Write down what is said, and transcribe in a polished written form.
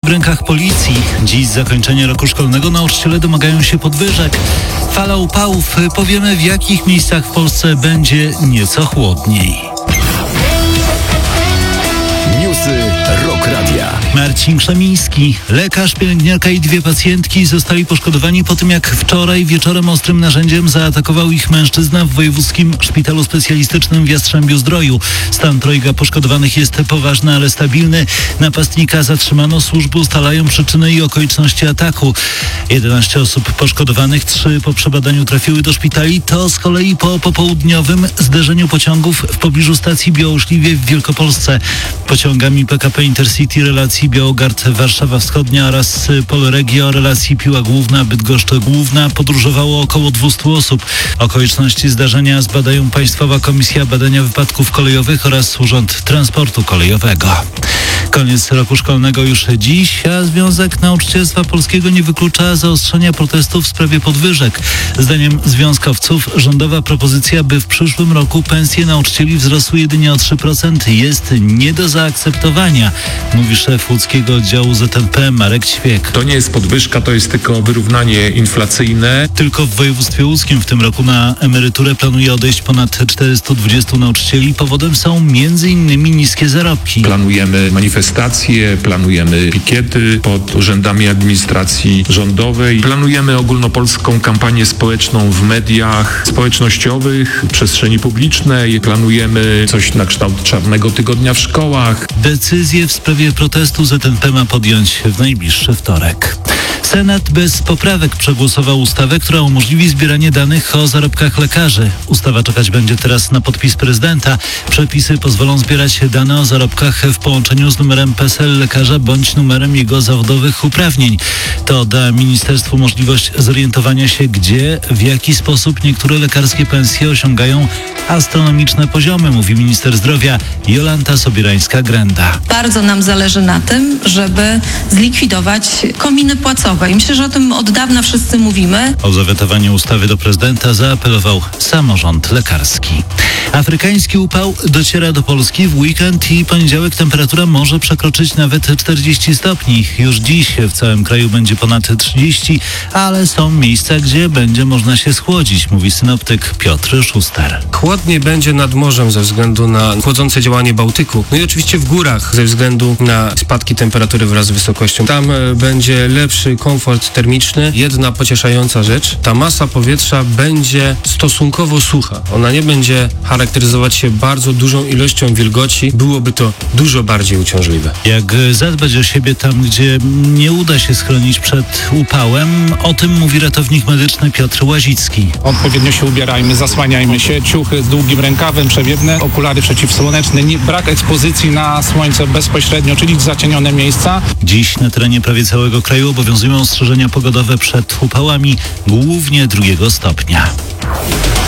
rękach policji. Dziś z zakończenia roku szkolnego nauczyciele domagają się podwyżek. Fala upałów. Powiemy, w jakich miejscach w Polsce będzie nieco chłodniej. Newsy Rock Radia. Marcin Krzemiński. Lekarz, pielęgniarka i 2 pacjentki zostali poszkodowani po tym, jak wczoraj wieczorem ostrym narzędziem zaatakował ich mężczyzna w Wojewódzkim Szpitalu Specjalistycznym w Jastrzębiu-Zdroju. Stan trojga poszkodowanych jest poważny, ale stabilny. Napastnika zatrzymano, służby ustalają przyczyny i okoliczności ataku. 11 osób poszkodowanych, 3 po przebadaniu trafiły do szpitali. To z kolei po popołudniowym zderzeniu pociągów w pobliżu stacji Białoszliwie w Wielkopolsce. Pociągami PKP Intercity relacji Białogard-Warszawa Wschodnia oraz Polregio relacji Piła Główna-Bydgoszcz Główna podróżowało około 200 osób. Okoliczności zdarzenia zbadają Państwowa Komisja Badania Wypadków Kolejowych oraz Urząd Transportu Kolejowego. Koniec roku szkolnego już dziś, a Związek Nauczycielstwa Polskiego nie wyklucza zaostrzenia protestów w sprawie podwyżek. Zdaniem związkowców rządowa propozycja, by w przyszłym roku pensje nauczycieli wzrosły jedynie o 3%, jest nie do zaakceptowania, mówi szef łódzkiego oddziału ZNP Marek Ćwiek. To nie jest podwyżka, to jest tylko wyrównanie inflacyjne. Tylko w województwie łódzkim w tym roku na emeryturę planuje odejść ponad 420 nauczycieli. Powodem są m.in. niskie zarobki. Planujemy manifestacje, planujemy pikiety pod urzędami administracji rządowej. Planujemy ogólnopolską kampanię społeczną w mediach społecznościowych, w przestrzeni publicznej. Planujemy coś na kształt Czarnego Tygodnia w szkołach. Decyzję w sprawie protestu ZNP ma podjąć w najbliższy wtorek. Senat bez poprawek przegłosował ustawę, która umożliwi zbieranie danych o zarobkach lekarzy. Ustawa czekać będzie teraz na podpis prezydenta. Przepisy pozwolą zbierać dane o zarobkach w połączeniu z numerem PESEL lekarza bądź numerem jego zawodowych uprawnień. To da ministerstwu możliwość zorientowania się, gdzie, w jaki sposób niektóre lekarskie pensje osiągają astronomiczne poziomy, mówi minister zdrowia Jolanta Sobierańska-Grenda. Bardzo nam zależy na tym, żeby zlikwidować kominy płacowe. I myślę, że o tym od dawna wszyscy mówimy. O zawetowanie ustawy do prezydenta zaapelował samorząd lekarski. Afrykański upał dociera do Polski w weekend i poniedziałek temperatura może przekroczyć nawet 40 stopni. Już dziś w całym kraju będzie ponad 30, ale są miejsca, gdzie będzie można się schłodzić, mówi synoptyk Piotr Szuster. Chłodniej będzie nad morzem ze względu na chłodzące działanie Bałtyku. No i oczywiście w górach ze względu na spadki temperatury wraz z wysokością. Tam będzie lepszy komfort termiczny. Jedna pocieszająca rzecz, ta masa powietrza będzie stosunkowo sucha. Ona nie będzie charakteryzować się bardzo dużą ilością wilgoci. Byłoby to dużo bardziej uciążliwe. Jak zadbać o siebie tam, gdzie nie uda się schronić przed upałem? O tym mówi ratownik medyczny Piotr Łazicki. Odpowiednio się ubierajmy, zasłaniajmy się, ciuchy z długim rękawem, przewiewne, okulary przeciwsłoneczne, brak ekspozycji na słońce bezpośrednio, czyli zacienione miejsca. Dziś na terenie prawie całego kraju obowiązują ostrzeżenia pogodowe przed upałami, głównie 2 stopnia.